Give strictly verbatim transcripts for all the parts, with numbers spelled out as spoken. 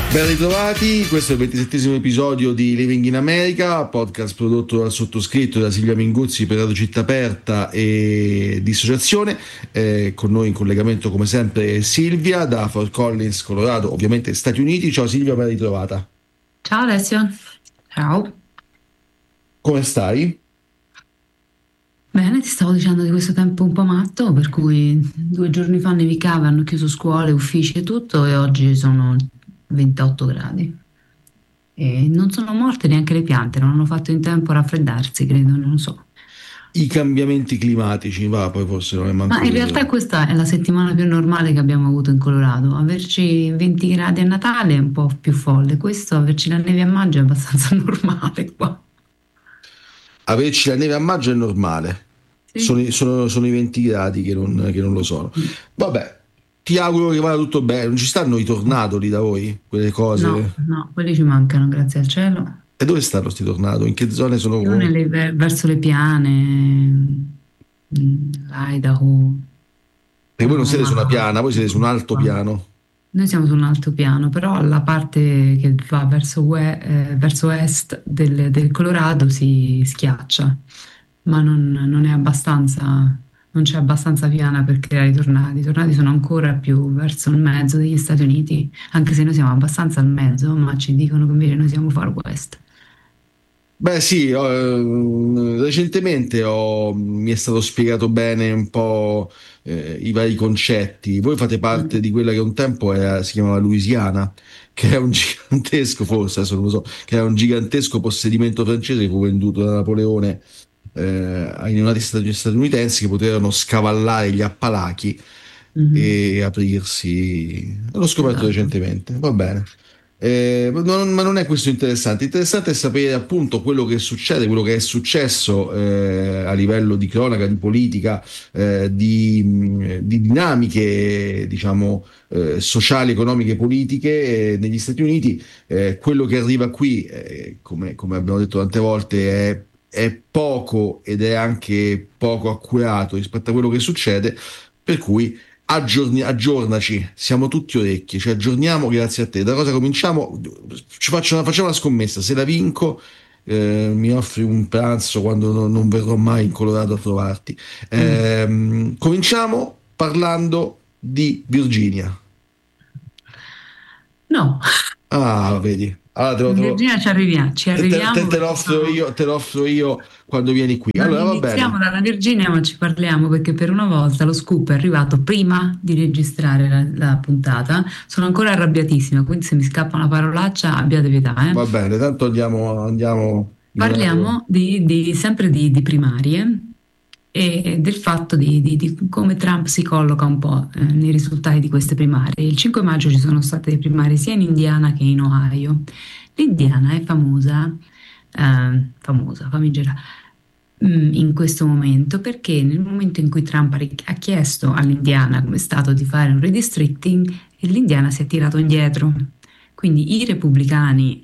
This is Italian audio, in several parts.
Ben ritrovati, questo è il ventisettesimo episodio di Living in America, podcast prodotto dal sottoscritto e da Silvia Minguzzi per Radio Città Aperta e Dissociazione. Eh, con noi in collegamento come sempre Silvia da Fort Collins, Colorado, ovviamente Stati Uniti. Ciao Silvia, ben ritrovata. Ciao Alessio, ciao. Come stai? Bene, ti stavo dicendo di questo tempo un po' matto, per cui due giorni fa nevicava, hanno chiuso scuole, uffici e tutto, e oggi sono ventotto gradi. E non sono morte neanche le piante, non hanno fatto in tempo a raffreddarsi, credo, non lo so. I cambiamenti climatici, va, poi forse non è Ma manco in realtà vero. questa è la settimana più normale che abbiamo avuto in Colorado. Averci venti gradi a Natale è un po' più folle, questo, averci la neve a maggio è abbastanza normale qua. Averci la neve a maggio è normale, sono, Sì. i- sono- sono i venti gradi che non, che non lo sono. Vabbè, ti auguro che vada tutto bene. Non ci stanno i tornado lì da voi, quelle No, cose? no, quelli ci mancano, grazie al cielo. E dove stanno sti tornado? In che zone Più sono? nelle- ver- verso le piane, mm, l'Idaho, Perché voi non siete su una Omaha. piana, voi siete su un alto piano. Noi siamo su un altopiano, però la parte che va verso, ue- eh, verso est del, del Colorado si schiaccia, ma non, non è abbastanza, non c'è abbastanza piana per creare i tornadi. I tornadi sono ancora più verso il mezzo degli Stati Uniti, anche se noi siamo abbastanza al mezzo, ma ci dicono che invece noi siamo far west. Beh, sì, ho, ehm, recentemente ho- mi è stato spiegato bene un po' eh, i vari concetti. Voi fate parte Mm. di quella che un tempo era- si chiamava Louisiana, che è un gigantesco, forse adesso non lo so, che era un gigantesco possedimento francese che fu venduto da Napoleone eh, ai neonati stati- statunitensi che potevano scavallare gli Appalachi Mhm. e aprirsi. L'ho scoperto Esatto. recentemente, va bene. Eh, non- ma non è questo interessante. Interessante è sapere appunto quello che succede, quello che è successo eh, a livello di cronaca, di politica, eh, di, mh, di dinamiche, diciamo, eh, sociali, economiche, politiche eh, negli Stati Uniti. Eh, quello che arriva qui, eh, come, come abbiamo detto tante volte, è, è poco ed è anche poco accurato rispetto a quello che succede, per cui aggiorni- aggiornaci, siamo tutti orecchi, ci aggiorniamo grazie a te. Da cosa cominciamo? Ci faccio una, facciamo una scommessa, se la vinco eh, mi offri un pranzo quando non, non verrò mai in Colorado a trovarti. Mm. Ehm, cominciamo parlando di Virginia. No, Ah, vedi. Allora te lo, in te lo- Virginia ci arriviamo, ci te- te- te- arriviamo te lo perché offro sono... io, te lo offro io quando vieni qui. Non Allora va iniziamo bene. dalla Virginia, ma ci parliamo perché per una volta lo scoop è arrivato prima di registrare la, la puntata. Sono ancora arrabbiatissima, quindi se mi scappa una parolaccia abbiate pietà, eh. Va bene, tanto andiamo, andiamo in orario. Parliamo di, di- sempre di, di primarie e del fatto di, di- di come Trump si colloca un po' eh, nei risultati di queste primarie. Il cinque maggio ci sono state le primarie sia in Indiana che in Ohio. L'Indiana è famosa, eh, famosa, famigera, mm, in questo momento perché nel momento in cui Trump ha ri- ha chiesto all'Indiana come Stato di fare un redistricting, l'Indiana si è tirato indietro. Quindi i repubblicani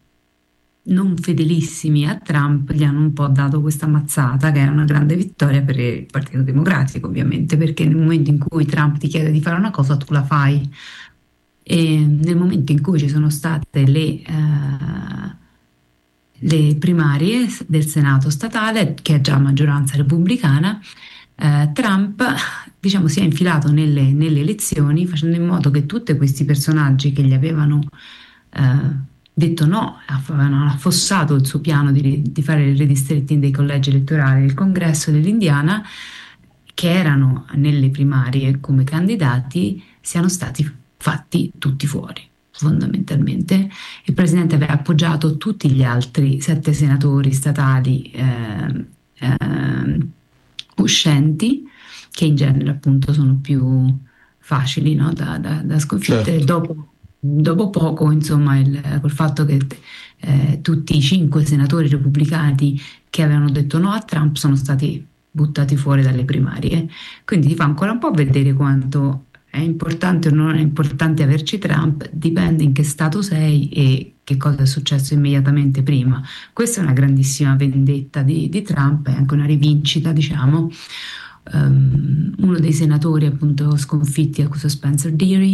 non fedelissimi a Trump gli hanno un po' dato questa mazzata, che è una grande vittoria per il Partito Democratico, ovviamente, perché nel momento in cui Trump ti chiede di fare una cosa, tu la fai. E nel momento in cui ci sono state le, eh, le primarie del Senato statale, che è già maggioranza repubblicana, eh, Trump, diciamo, si è infilato nelle, nelle elezioni facendo in modo che tutti questi personaggi che gli avevano eh, detto no, avevano affossato il suo piano di, di fare il redistricting dei collegi elettorali del Congresso dell'Indiana, che erano nelle primarie come candidati, siano stati fatti tutti fuori. Fondamentalmente, il presidente aveva appoggiato tutti gli altri sette senatori statali eh, eh, uscenti, che in genere appunto sono più facili, no, da, da, da sconfiggere. Certo. Dopo, dopo poco, insomma, il, col fatto che eh, tutti i cinque senatori repubblicani che avevano detto no a Trump sono stati buttati fuori dalle primarie. Quindi ti fa ancora un po' vedere quanto è importante o non è importante averci Trump, dipende in che stato sei e che cosa è successo immediatamente prima. Questa è una grandissima vendetta di, di Trump, è anche una rivincita, diciamo. Um, uno dei senatori appunto sconfitti è questo Spencer Deary,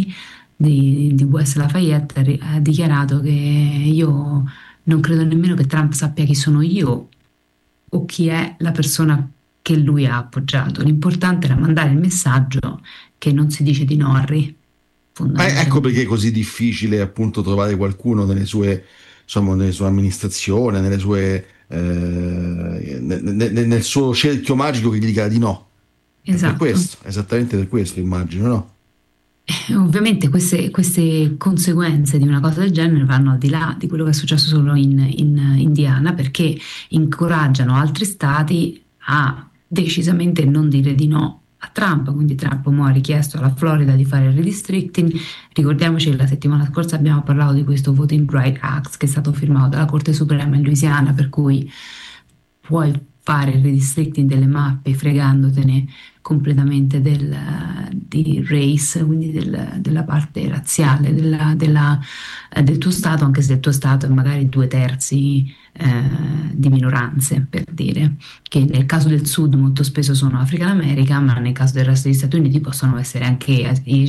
di, di West Lafayette ha ri- ha dichiarato che io non credo nemmeno che Trump sappia chi sono io o chi è la persona che lui ha appoggiato. L'importante era mandare il messaggio che non si dice di no a Re, Eh, ecco perché fondamentalmente. è così difficile appunto trovare qualcuno nelle sue, insomma, nelle sue amministrazioni, nelle sue, eh, ne- ne- ne- nel suo cerchio magico che gli dica di no. È per Esatto. questo, esattamente per questo, immagino, no? Eh, Ovviamente queste, queste conseguenze di una cosa del genere vanno al di là di quello che è successo solo in, in Indiana, perché incoraggiano altri stati a decisamente non dire di no a Trump. Quindi Trump mo ha richiesto alla Florida di fare il redistricting. Ricordiamoci che la settimana scorsa abbiamo parlato di questo Voting Rights Act che è stato firmato dalla Corte Suprema in Louisiana, per cui puoi fare il redistricting delle mappe fregandotene completamente del, di race, quindi del- della parte razziale della- della- eh, del tuo stato, anche se il tuo stato è magari due terzi eh, di minoranze, per dire, che nel caso del Sud molto spesso sono African American, ma nel caso del resto degli Stati Uniti possono essere anche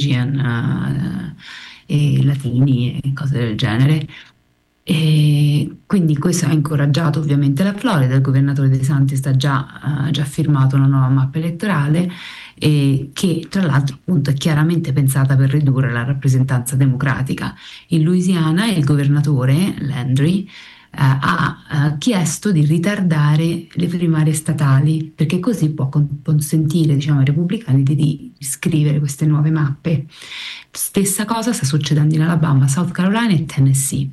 Asian, eh, e latini e cose del genere. E quindi questo ha incoraggiato ovviamente la Florida. Il governatore De Santis ha già, ha già firmato una nuova mappa elettorale, e che tra l'altro appunto è chiaramente pensata per ridurre la rappresentanza democratica. In Louisiana il governatore Landry eh, ha eh, chiesto di ritardare le primarie statali, perché così può con- consentire, diciamo, ai repubblicani di, di scrivere queste nuove mappe. Stessa cosa sta succedendo in Alabama, South Carolina e Tennessee.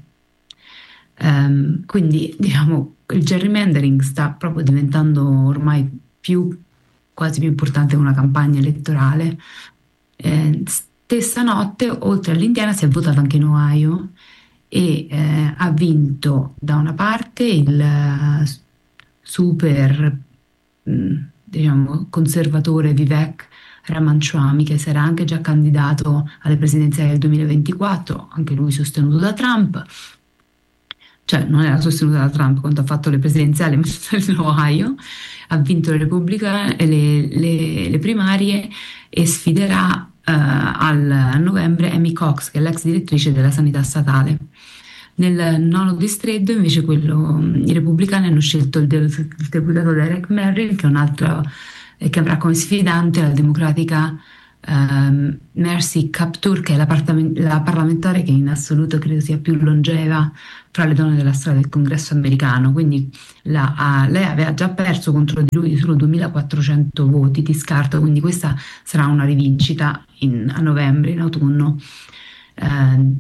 Ehm, quindi, diciamo, il gerrymandering sta proprio diventando ormai più, quasi più importante che una campagna elettorale. Eh, stessa notte, oltre all'Indiana, si è votato anche in Ohio e eh, ha vinto da una parte il eh, super, mh, diciamo, conservatore Vivek Ramaswamy, che si era anche già candidato alle presidenziali del duemilaventiquattro, anche lui sostenuto da Trump. Cioè non era sostenuta da Trump quando ha fatto le presidenziali in Ohio. Ha vinto le repubblicane, le, le- le primarie, e sfiderà eh, al, a novembre Amy Cox, che è l'ex direttrice della sanità statale. Nel nono distretto, invece, quello, i repubblicani hanno scelto il, de- il deputato Derek Merrill, che è un altro, eh, che avrà come sfidante la democratica ehm, Mercy Kaptur, che è la, parlamen- la parlamentare che in assoluto credo sia più longeva fra le donne della storia del congresso americano. Quindi la- ah, lei aveva già perso contro di lui di solo duemilaquattrocento voti di scarto, quindi questa sarà una rivincita in- a novembre, in autunno. Eh,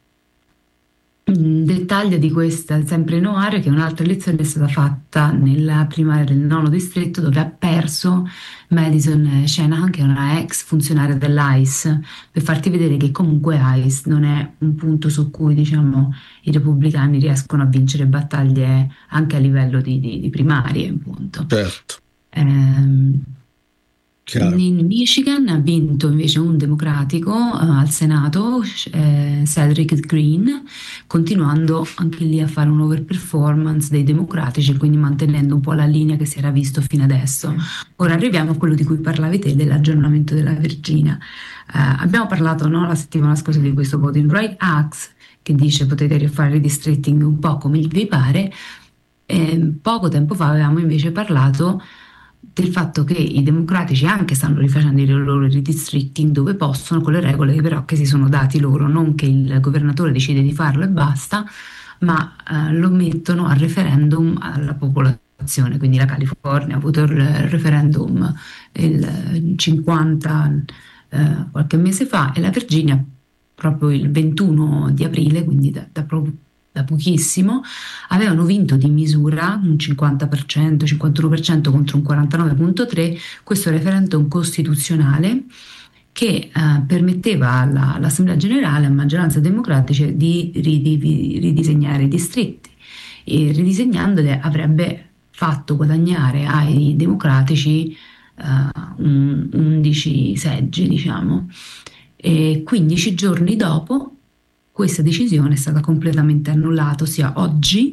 un dettaglio di questa, sempre in Ohio, che un'altra elezione è stata fatta nella primaria del nono distretto, dove ha perso Madison Shanahan, che è una ex funzionaria dell'ICE, per farti vedere che comunque ICE non è un punto su cui, diciamo, i repubblicani riescono a vincere battaglie anche a livello di, di- di primarie, appunto. Certo, Ehm, chiaro. in Michigan ha vinto invece un democratico eh, al Senato, eh, Cedric Green, continuando anche lì a fare un overperformance dei democratici, quindi mantenendo un po' la linea che si era visto fino adesso. Ora arriviamo a quello di cui parlavi te, dell'aggiornamento della Virginia. Eh, abbiamo parlato, no, la settimana scorsa di questo Voting Rights Act, che dice potete rifare il redistricting un po' come vi pare. E poco tempo fa avevamo invece parlato del fatto che i democratici anche stanno rifacendo i loro redistricting dove possono, con le regole che però che si sono dati loro, non che il governatore decide di farlo e basta, ma eh, lo mettono a referendum alla popolazione. Quindi la California ha avuto il referendum il cinquanta eh, qualche mese fa, e la Virginia proprio il ventuno di aprile, quindi da, da proprio da pochissimo, avevano vinto di misura un cinquanta per cento, cinquantuno per cento contro un quarantanove virgola tre per cento, questo referendum costituzionale che eh, permetteva alla- all'Assemblea Generale, a maggioranza democratica, di ridivi- ridisegnare i distretti, e ridisegnandole avrebbe fatto guadagnare ai democratici eh, un- undici seggi, diciamo. E quindici giorni dopo questa decisione è stata completamente annullata, ossia oggi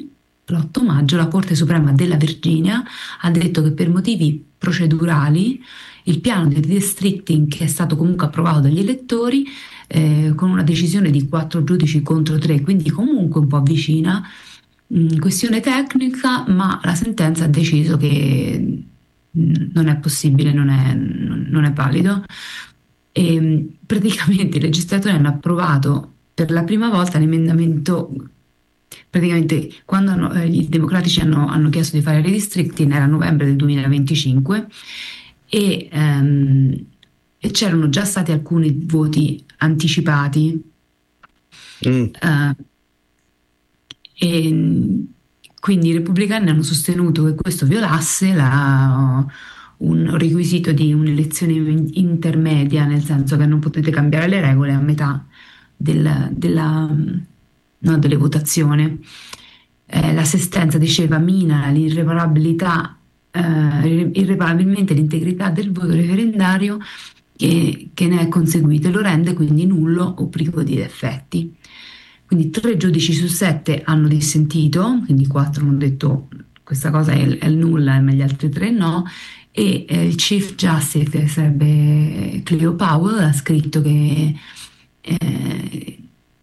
l'otto maggio la Corte Suprema della Virginia ha detto che per motivi procedurali il piano di redistricting, che è stato comunque approvato dagli elettori, eh, con una decisione di quattro giudici contro tre, quindi comunque un po' vicina, mh, questione tecnica, ma la sentenza ha deciso che mh, non è possibile, non è, non è valido. E mh, praticamente i legislatori hanno approvato per la prima volta l'emendamento. Praticamente quando hanno- eh, i democratici hanno, hanno chiesto di fare il redistricting era novembre del duemilaventicinque e, ehm, e c'erano già stati alcuni voti anticipati, Mm. eh, e quindi i repubblicani hanno sostenuto che questo violasse la- un requisito di un'elezione in- intermedia, nel senso che non potete cambiare le regole a metà del- della, no, delle votazioni. Eh, l'assistenza diceva mina l'irreparabilità, eh, irreparabilmente l'integrità del voto referendario che, che ne è conseguito e lo rende quindi nullo o privo di effetti. Quindi tre giudici su sette hanno dissentito, quindi quattro hanno detto questa cosa è, è nulla, ma gli altri tre no. E eh, il Chief Justice, che sarebbe Cleo Powell, ha scritto che eh,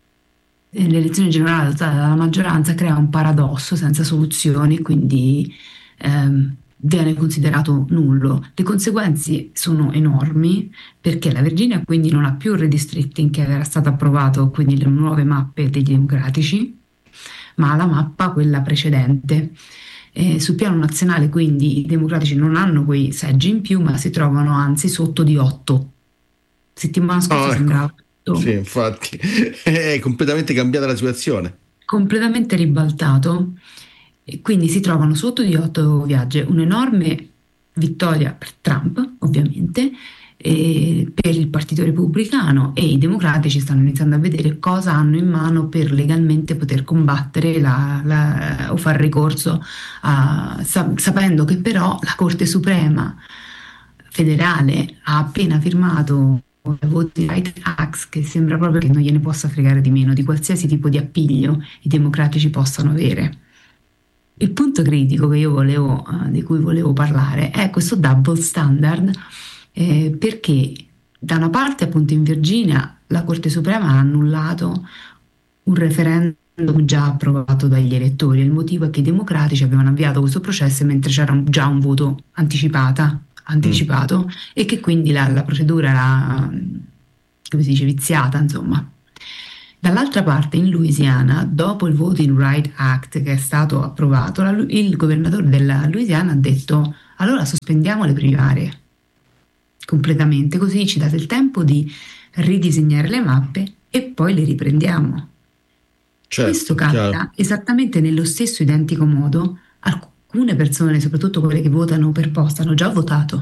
l'elezione generale adottata dalla maggioranza crea un paradosso senza soluzioni, quindi ehm, viene considerato nullo. Le conseguenze sono enormi perché la Virginia quindi non ha più il redistricting che era stato approvato, quindi le nuove mappe degli democratici, ma ha la mappa quella precedente. Eh, sul piano nazionale quindi i democratici non hanno quei seggi in più, ma si trovano anzi sotto di otto. Settimana scorsa Ah, ecco. sembrava Sì, tutto infatti è completamente cambiata la situazione. completamente ribaltato e quindi si trovano sotto di otto viaggi, un'enorme vittoria per Trump, ovviamente, e per il Partito Repubblicano, e i democratici stanno iniziando a vedere cosa hanno in mano per legalmente poter combattere la- la- o far ricorso, a- sa- sapendo che però la Corte Suprema federale ha appena firmato il Voting Rights Act, che sembra proprio che non gliene possa fregare di meno di qualsiasi tipo di appiglio i democratici possano avere. Il punto critico che io volevo, eh, di cui volevo parlare è questo double standard, eh, perché da una parte appunto in Virginia la Corte Suprema ha annullato un referendum già approvato dagli elettori. Il motivo è che i democratici avevano avviato questo processo mentre c'era un- già un voto anticipata, Mm. anticipato e che quindi la, la procedura era, come si dice, viziata, insomma. Dall'altra parte, in Louisiana, dopo il Voting Rights Act che è stato approvato, la- il governatore della Louisiana ha detto: allora sospendiamo le primarie completamente, così ci date il tempo di ridisegnare le mappe e poi le riprendiamo. Questo Certo, chiaro. capita esattamente nello stesso identico modo. Alcune persone, soprattutto quelle che votano per posta, hanno già votato.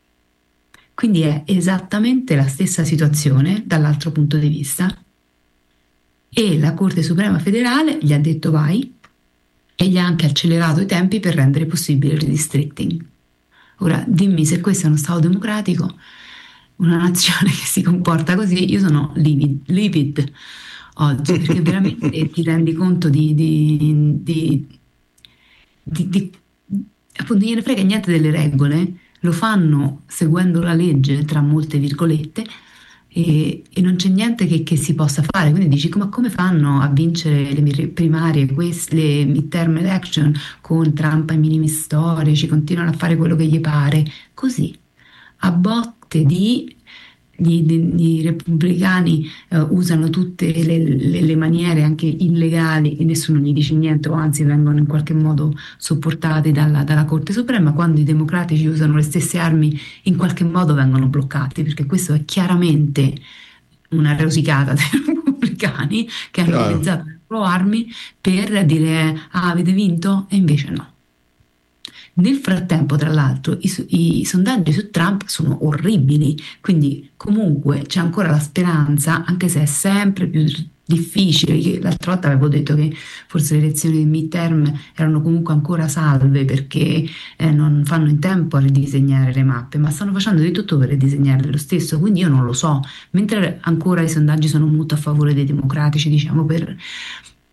Quindi è esattamente la stessa situazione dall'altro punto di vista. E la Corte Suprema Federale gli ha detto vai e gli ha anche accelerato i tempi per rendere possibile il redistricting. Ora, dimmi se questo è uno Stato democratico, una nazione che si comporta così, io sono livid, livid oggi, perché veramente ti rendi conto di, di, di, di, di appunto, non gliene frega niente delle regole, lo fanno seguendo la legge, tra molte virgolette, e, e non c'è niente che, che si possa fare. Quindi dici, ma come fanno a vincere le mir- primarie, quest- le midterm election con Trump ai minimi storici, continuano a fare quello che gli pare? Così, a botte di gli, gli repubblicani eh, usano tutte le, le- le maniere anche illegali e nessuno gli dice niente, o anzi vengono in qualche modo sopportati dalla, dalla Corte Suprema, quando i democratici usano le stesse armi in qualche modo vengono bloccati, perché questo è chiaramente una rosicata dei repubblicani che hanno Chiaro. utilizzato le loro armi per dire ah, avete vinto? E invece no. Nel frattempo, tra l'altro, i, so- i sondaggi su Trump sono orribili, quindi comunque c'è ancora la speranza, anche se è sempre più difficile. Io l'altra volta avevo detto che forse le elezioni del midterm erano comunque ancora salve perché eh, non fanno in tempo a ridisegnare le mappe, ma stanno facendo di tutto per ridisegnarle lo stesso, quindi io non lo so. Mentre ancora i sondaggi sono molto a favore dei democratici, diciamo, per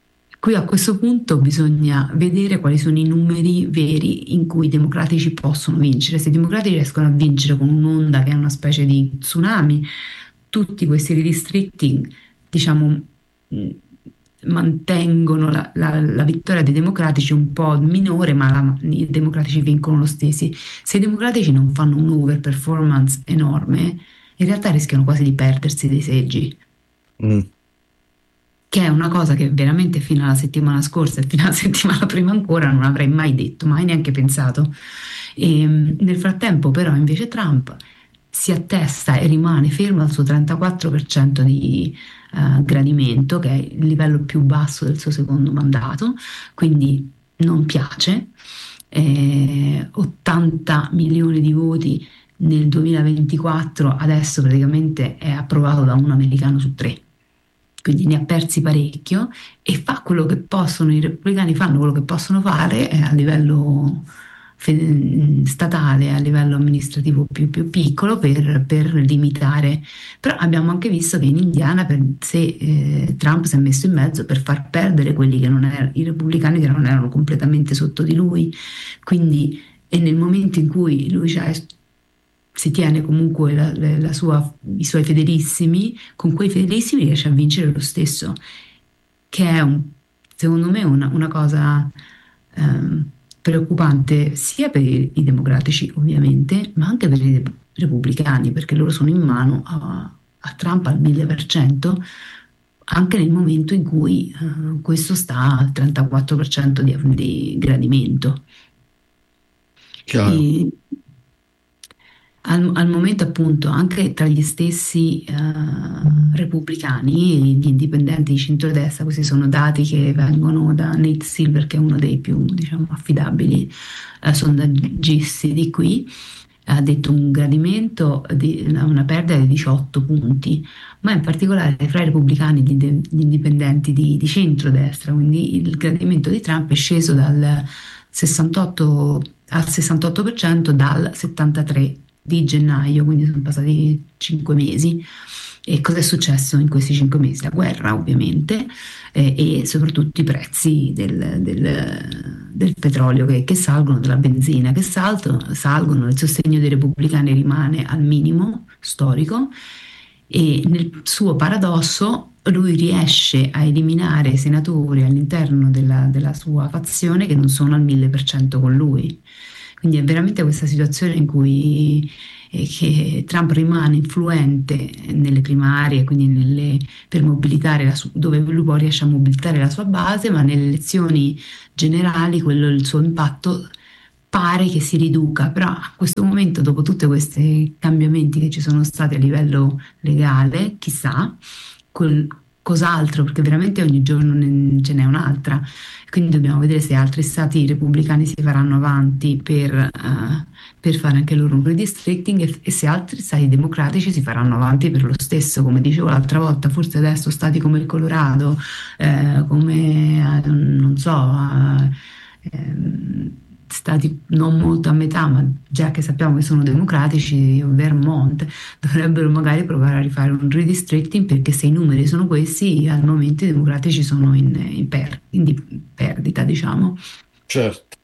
Qui a questo punto bisogna vedere quali sono i numeri veri in cui i democratici possono vincere. Se i democratici riescono a vincere con un'onda che è una specie di tsunami, tutti questi redistricting, diciamo, mh, mantengono la, la- la vittoria dei democratici un po' minore, ma la- i democratici vincono lo stesso. Se i democratici non fanno un overperformance enorme, in realtà rischiano quasi di perdersi dei seggi, Mm. che è una cosa che veramente fino alla settimana scorsa e fino alla settimana prima ancora non avrei mai detto, mai neanche pensato. E, mh, nel frattempo, però, invece Trump si attesta e rimane fermo al suo trentaquattro per cento di eh, gradimento, che è il livello più basso del suo secondo mandato, quindi non piace. Eh, ottanta milioni di voti nel duemilaventiquattro, adesso praticamente è approvato da un americano su tre, quindi ne ha persi parecchio e fa quello che possono, i repubblicani fanno quello che possono fare eh, a livello fe- statale, a livello amministrativo più, più piccolo per, per limitare. Però abbiamo anche visto che in Indiana per- se eh, Trump si è messo in mezzo per far perdere quelli che non erano, i repubblicani che non erano completamente sotto di lui. Quindi, e nel momento in cui lui c'ha- si tiene comunque la- la- la sua- i suoi fedelissimi, con quei fedelissimi riesce a vincere lo stesso, che è un- secondo me una, una cosa ehm, preoccupante sia per i, i democratici ovviamente, ma anche per i de- repubblicani, perché loro sono in mano a, a Trump al mille per cento, anche nel momento in cui eh, questo sta al trentaquattro per cento di, di gradimento. Chiaro. E al, al momento appunto anche tra gli stessi eh, repubblicani, gli indipendenti di centrodestra, questi sono dati che vengono da Nate Silver, che è uno dei più diciamo, affidabili eh, sondaggisti di qui, ha detto un gradimento di una perdita di diciotto punti, ma in particolare fra i repubblicani e gli, inde- gli indipendenti di, di centrodestra, quindi il gradimento di Trump è sceso dal sessantotto al sessantotto per cento dal settantatré di gennaio, quindi sono passati cinque mesi. E cosa è successo in questi cinque mesi? La guerra, ovviamente, eh, e soprattutto i prezzi del, del- del petrolio che, che salgono, della benzina che salto- salgono, il sostegno dei repubblicani rimane al minimo storico e nel suo paradosso lui riesce a eliminare senatori all'interno della, della sua fazione che non sono al mille per cento con lui. Quindi è veramente questa situazione in cui eh, che Trump rimane influente nelle primarie, quindi nelle- per mobilitare la su- dove lui poi riesce a mobilitare la sua base, ma nelle elezioni generali quello, il suo impatto pare che si riduca, però a questo momento, dopo tutti questi cambiamenti che ci sono stati a livello legale, chissà, quel- cos'altro, perché veramente ogni giorno ne- ce n'è un'altra. Quindi dobbiamo vedere se altri stati repubblicani si faranno avanti per, eh, per fare anche loro un redistricting e, e se altri stati democratici si faranno avanti per lo stesso, come dicevo l'altra volta, forse adesso stati come il Colorado, eh, come eh, non so, eh, ehm, stati non molto a metà, ma già che sappiamo che sono democratici, Vermont, dovrebbero magari provare a rifare un redistricting perché se i numeri sono questi, al momento i democratici sono in, in per- in di- perdita, diciamo. Certo.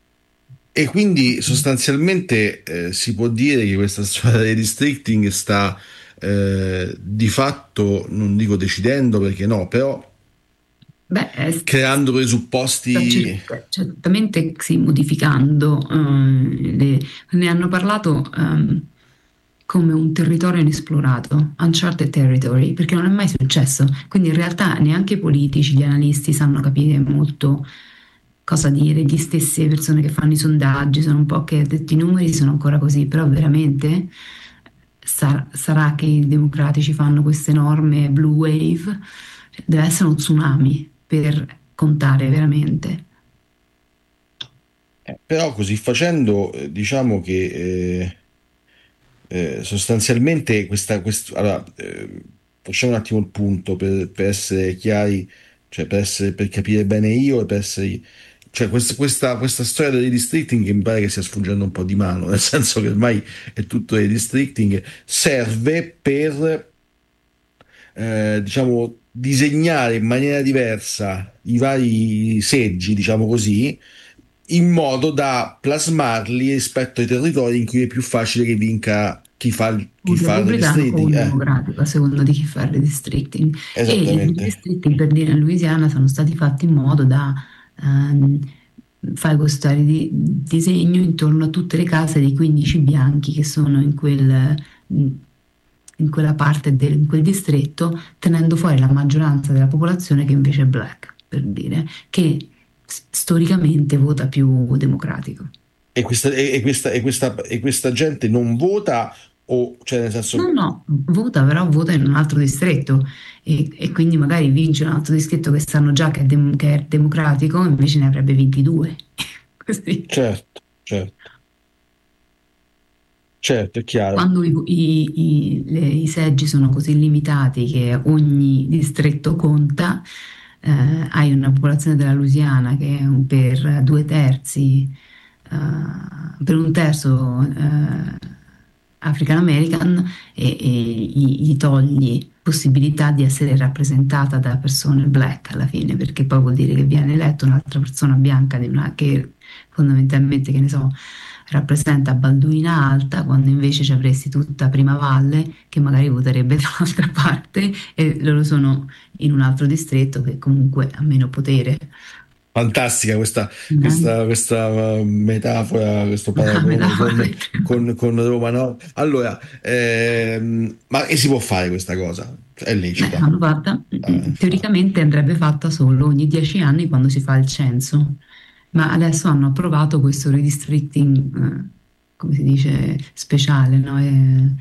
E quindi sostanzialmente eh, si può dire che questa storia del districting sta eh, di fatto, non dico decidendo perché no, però Beh, è- creando sta presupposti. cer- certamente sì, modificando, eh, le- ne hanno parlato ehm, come un territorio inesplorato, uncharted territory, perché non è mai successo. Quindi in realtà neanche i politici, gli analisti sanno capire molto cosa dire, gli stesse persone che fanno i sondaggi sono un po' che detti i numeri sono ancora così, però veramente sa- sarà che i democratici fanno queste enorme blue wave, deve essere un tsunami per contare veramente. Eh, Però così facendo, eh, diciamo che eh, eh, sostanzialmente questa, quest- allora, eh, facciamo un attimo il punto per, per essere chiari, cioè per, essere- per capire bene io e per essere. Cioè, quest- questa, questa storia del redistricting mi pare che stia sfuggendo un po' di mano, nel senso che ormai è tutto redistricting, serve per, eh, diciamo, disegnare in maniera diversa i vari seggi, diciamo così, in modo da plasmarli rispetto ai territori in cui è più facile che vinca chi fa, chi Un fa il repubblicano o redistricting. un Eh, democratico, a seconda di chi fa il redistricting. E i esattamente. redistricting, per dire, in Louisiana sono stati fatti in modo da ehm, fare questo di- disegno intorno a tutte le case dei quindici bianchi che sono in quel, in quella parte del, in quel distretto, tenendo fuori la maggioranza della popolazione che invece è black, per dire, che s- storicamente vota più democratico. E questa, e, e questa, e questa, e questa gente non vota, o cioè nel No, senso, no, vota, però vota in un altro distretto e, e quindi magari vince un altro distretto che sanno già che è, dem- che è democratico, invece ne avrebbe vinti due. Così. certo, certo, certo, è chiaro. Quando i, i- i- le- i seggi sono così limitati che ogni distretto conta, eh, hai una popolazione della Louisiana che è un- per due terzi, eh, per un terzo eh, African American e, e gli, gli togli possibilità di essere rappresentata da persone black alla fine, perché poi vuol dire che viene eletta un'altra persona bianca di una- che fondamentalmente, che ne so, rappresenta Balduina Alta, quando invece ci avresti tutta Prima Valle che magari voterebbe dall'altra parte e loro sono in un altro distretto che comunque ha meno potere. Fantastica questa, Eh? questa, questa uh, metafora, questo Ah, me la paragone con, fai. con, con Roma, no? Allora, ehm, ma e si può fare questa cosa? È Beh, lecita. l'hanno fatta, Eh, mm, infatti. teoricamente andrebbe fatta solo ogni dieci anni quando si fa il censo, ma adesso hanno approvato questo redistricting, eh, come si dice, speciale, no? E,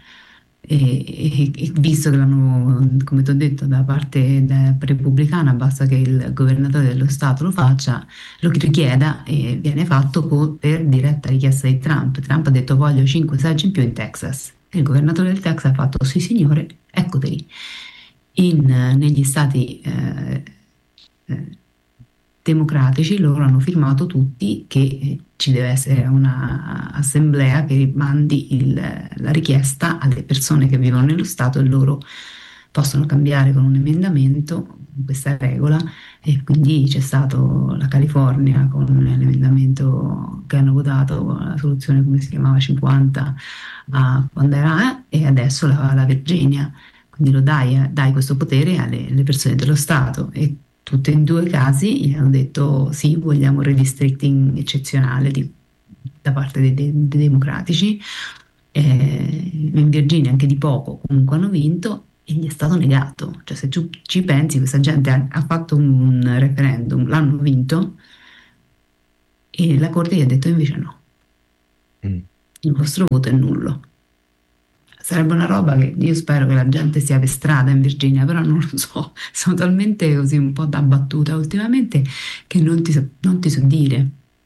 e- e- e visto che l'hanno, come ti ho detto, da parte da- repubblicana, basta che il governatore dello Stato lo faccia, lo richieda e viene fatto co- per diretta richiesta di Trump. Trump ha detto voglio cinque seggi in più in Texas. E il governatore del Texas ha fatto sì signore, eccoteli. In, eh, negli stati eh, eh, democratici loro hanno firmato tutti che eh, ci deve essere una assemblea che mandi il- la richiesta alle persone che vivono nello Stato e loro possono cambiare con un emendamento questa regola e quindi c'è stato la California con l'emendamento che hanno votato, la soluzione come si chiamava cinquanta a quando era, eh, e adesso la, la Virginia. Quindi lo dai, eh, dai questo potere alle, alle persone dello Stato e tutti e due i casi gli hanno detto sì, vogliamo un redistricting eccezionale di- da parte dei, dei- dei democratici. Eh, in Virginia anche di poco comunque hanno vinto e gli è stato negato. Cioè se tu ci pensi, questa gente ha, ha fatto un referendum, l'hanno vinto e la Corte gli ha detto invece no, Mm. il vostro voto è nullo. Sarebbe una roba che io spero che la gente sia per strada in Virginia, però non lo so, sono talmente così un po' da battuta ultimamente che non ti so, non ti so dire.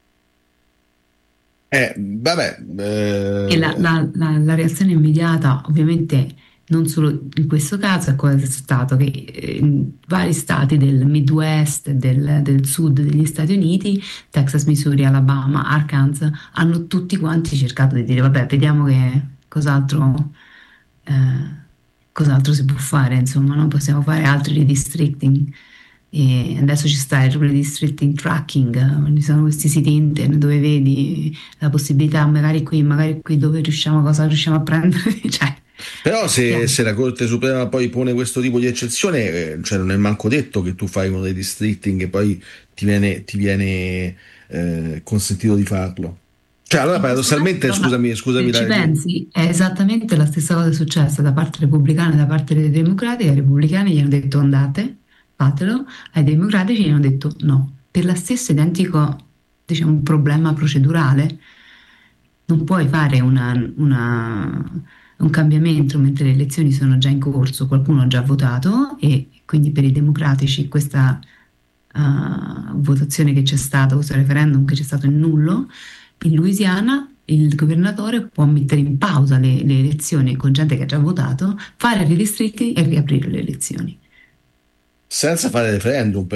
Eh, vabbè, E la, eh, la- la- la reazione immediata, ovviamente, non solo in questo caso, è cosa è stato che eh, in vari stati del Midwest, del, del sud degli Stati Uniti, Texas, Missouri, Alabama, Arkansas, hanno tutti quanti cercato di dire, vabbè, vediamo che cos'altro eh, cos'altro si può fare, insomma, non possiamo fare altri redistricting. E adesso ci sta il redistricting tracking, ci sono questi siti internet dove vedi la possibilità, magari qui, magari qui dove riusciamo, cosa riusciamo a prendere, cioè, però se, piano. se la Corte Suprema poi pone questo tipo di eccezione, eh, cioè non è manco detto che tu fai uno dei districting e poi ti viene, ti viene eh, consentito di farlo. Cioè, allora In questo caso, paradossalmente, però, ma scusami, scusami, se ci la- pensi, è esattamente la stessa cosa successa da parte repubblicana e da parte dei democratici. Ai repubblicani gli hanno detto andate, fatelo, ai democratici gli hanno detto no. Per lo stesso identico, diciamo, problema procedurale, non puoi fare una- una- un cambiamento mentre le elezioni sono già in corso, qualcuno ha già votato e quindi per i democratici questa eh, votazione che c'è stata, questo referendum che c'è stato è nullo. In Louisiana il governatore può mettere in pausa le, le elezioni con gente che ha già votato, fare i redistricting e riaprire le elezioni. senza fare referendum, però.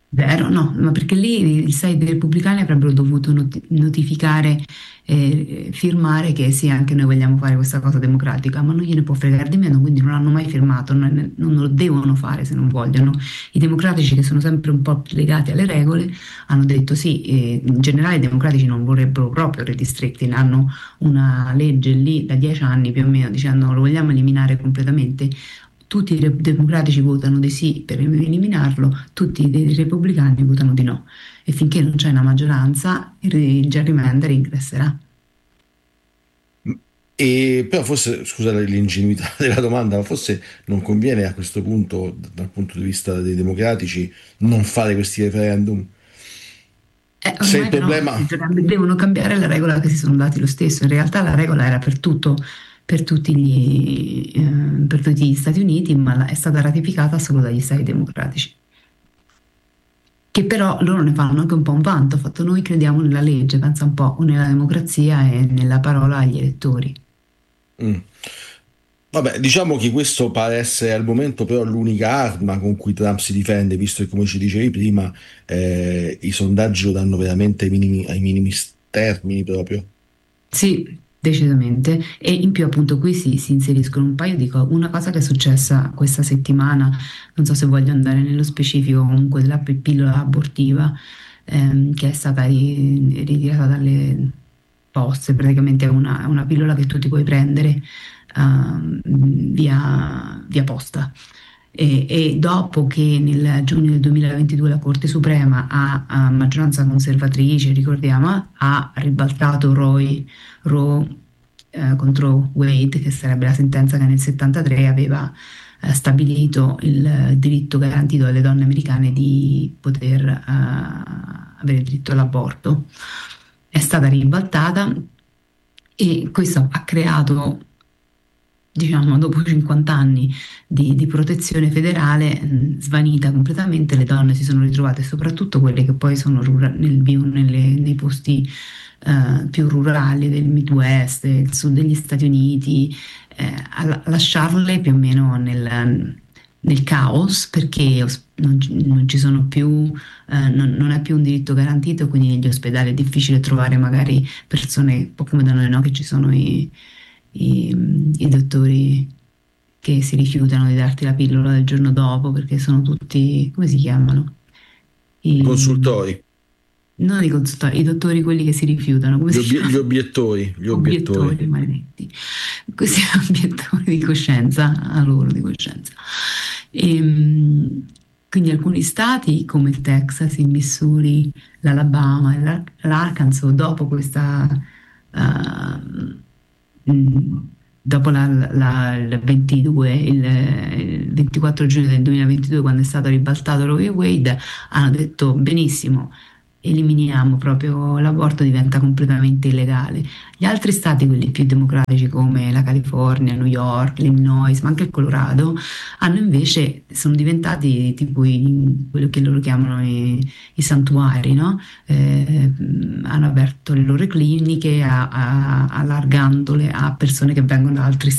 Vero, no, ma perché lì i siti repubblicani avrebbero dovuto noti- notificare, eh, firmare che sì, anche noi vogliamo fare questa cosa democratica, ma non gliene può fregare di meno, quindi non l'hanno mai firmato, non, non lo devono fare se non vogliono. I democratici, che sono sempre un po' legati alle regole, hanno detto sì, eh, in generale i democratici non vorrebbero proprio redistricting, hanno una legge lì da dieci anni più o meno dicendo lo vogliamo eliminare completamente. Tutti i re- democratici votano di sì per eliminarlo, tutti i repubblicani votano di no. E finché non c'è una maggioranza, il il gerrymander ingresserà. E però forse, scusate l'ingenuità della domanda, ma forse non conviene a questo punto, dal punto di vista dei democratici, non fare questi referendum. Eh, Se il ormai però problema... entrambi devono cambiare la regola che si sono dati lo stesso. In realtà la regola era per tutto, per tutti gli, eh, per tutti gli Stati Uniti, ma la- è stata ratificata solo dagli Stati democratici. Che però loro ne fanno anche un po' un vanto, ha fatto noi crediamo nella legge, pensa un po', o nella democrazia e nella parola agli elettori. Mm. Vabbè, diciamo che questo pare essere al momento però l'unica arma con cui Trump si difende, visto che come ci dicevi prima, eh, i sondaggi lo danno veramente ai minimi, ai minimi termini proprio. Sì, decisamente. E in più appunto qui si, si inseriscono un paio di cose. Una cosa che è successa questa settimana, non so se voglio andare nello specifico, comunque della pi- pillola abortiva, ehm, che è stata ri- ritirata dalle poste, praticamente è una, è una pillola che tu ti puoi prendere ehm, via, via posta. E, e dopo che nel giugno del duemilaventidue la Corte Suprema a, a maggioranza conservatrice, ricordiamo, ha ribaltato Roe, Roe eh, contro Wade, che sarebbe la sentenza che nel settantatré aveva eh, stabilito il diritto garantito alle donne americane di poter eh, avere diritto all'aborto. È stata ribaltata e questo ha creato, diciamo, dopo cinquanta anni di, di protezione federale, mh, svanita completamente, le donne si sono ritrovate, soprattutto quelle che poi sono rura- nel, vivono nelle- nei posti eh, più rurali del Midwest, del sud degli Stati Uniti, eh, a, la- a lasciarle più o meno nel, nel caos perché os- non, ci non ci sono più, eh, non, non è più un diritto garantito, quindi negli ospedali è difficile trovare magari persone, un po' come da noi, no? Che ci sono i, i- i dottori che si rifiutano di darti la pillola del giorno dopo perché sono tutti, come si chiamano? I I, consultori, non i consultori, i dottori quelli che si rifiutano, come gli, si obie- gli chiamano? obiettori, gli obiettori. Obiettori maledetti, questi obiettori di coscienza, a loro di coscienza. E, quindi alcuni stati come il Texas, il Missouri, l'Alabama, e l'Ar- l'Arkansas, dopo questa, uh, mh, dopo la- la- il ventidue, il, il ventiquattro giugno del duemilaventidue, quando è stato ribaltato Roe e Wade, hanno detto benissimo, eliminiamo proprio l'aborto, diventa completamente illegale. Gli altri stati, quelli più democratici come la California, New York, l'Illinois, ma anche il Colorado, hanno invece, sono diventati tipo i- quello che loro chiamano i, i santuari, no? Eh, hanno aperto le loro cliniche a- a- allargandole a persone che vengono da altri